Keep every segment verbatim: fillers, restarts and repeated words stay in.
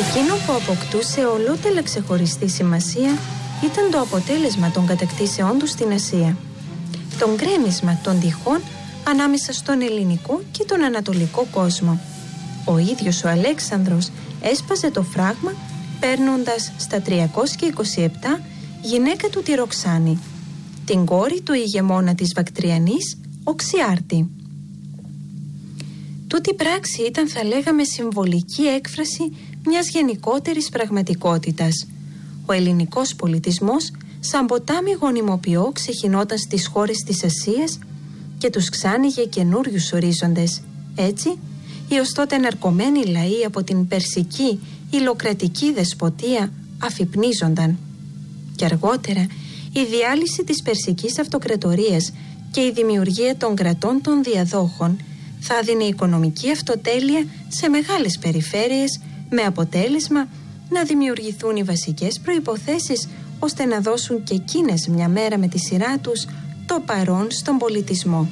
Εκείνο που αποκτούσε ολότελα ξεχωριστή σημασία ήταν το αποτέλεσμα των κατακτήσεών του στην Ασία. Το γκρέμισμα των τυχών ανάμεσα στον ελληνικό και τον ανατολικό κόσμο. Ο ίδιος ο Αλέξανδρος έσπαζε το φράγμα παίρνοντας στα τριακόσια είκοσι επτά γυναίκα του τη Ροξάνη, την κόρη του ηγεμόνα της Βακτριανής, Οξιάρτη. Τούτη πράξη ήταν, θα λέγαμε, συμβολική έκφραση μιας γενικότερης πραγματικότητας. Ο ελληνικός πολιτισμός σαν ποτάμι γονιμοποιώ ξεχυνόταν στις χώρες της Ασίας και τους ξάνοιγε καινούριους ορίζοντες. Έτσι, οι ως τότε ναρκωμένοι λαοί από την περσική υλοκρατική δεσποτεία αφυπνίζονταν. Και αργότερα η διάλυση της περσικής αυτοκρατορίας και η δημιουργία των κρατών των διαδόχων θα έδινε οικονομική αυτοτέλεια σε μεγάλες περιφέρειες, με αποτέλεσμα να δημιουργηθούν οι βασικές προϋποθέσεις ώστε να δώσουν και εκείνες μια μέρα με τη σειρά τους το παρόν στον πολιτισμό.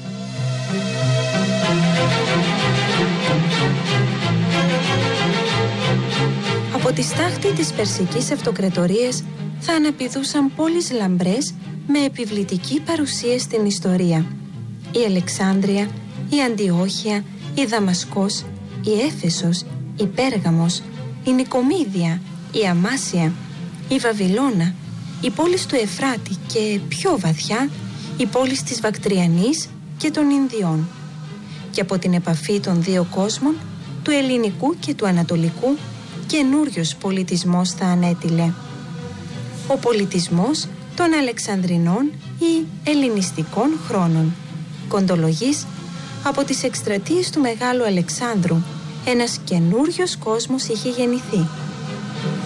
Από τη στάχτη της περσικής αυτοκρατορίας θα αναπηδούσαν πόλεις λαμπρές με επιβλητική παρουσία στην ιστορία. Η Αλεξάνδρεια, η Αντιόχεια, η Δαμασκός, η Έφεσος, η Πέργαμος, η Νικομίδια, η Αμάσια, η Βαβυλώνα, οι πόλεις του Εφράτη και πιο βαθιά οι πόλεις της Βακτριανής και των Ινδιών. Και από την επαφή των δύο κόσμων, του ελληνικού και του ανατολικού, καινούριος πολιτισμός θα ανέτειλε. Ο πολιτισμός των Αλεξανδρινών ή ελληνιστικών χρόνων. Κοντολογής, από τις εκστρατείες του Μεγάλου Αλεξάνδρου ένας καινούριος κόσμος είχε γεννηθεί.